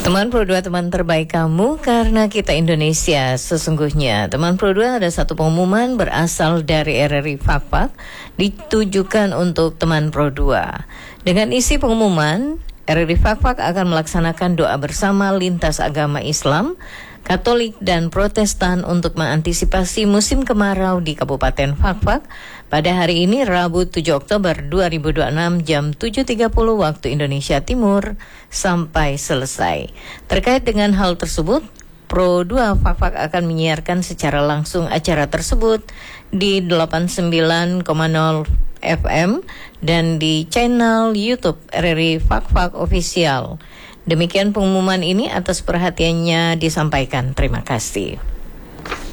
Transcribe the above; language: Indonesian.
Teman Pro 2, teman terbaik kamu, karena kita Indonesia sesungguhnya. Teman Pro 2, ada satu pengumuman berasal dari RRI Fakfak ditujukan untuk teman Pro 2. Dengan isi pengumuman, RRI Fakfak akan melaksanakan doa bersama lintas agama Islam, Katolik dan Protestan untuk mengantisipasi musim kemarau di Kabupaten Fakfak pada hari ini Rabu 7 Oktober 2026 jam 7.30 waktu Indonesia Timur sampai selesai. Terkait dengan hal tersebut, Pro 2 Fakfak akan menyiarkan secara langsung acara tersebut di 89,0 FM dan di channel YouTube RRI Fakfak Official. Demikian pengumuman ini, atas perhatiannya disampaikan. Terima kasih.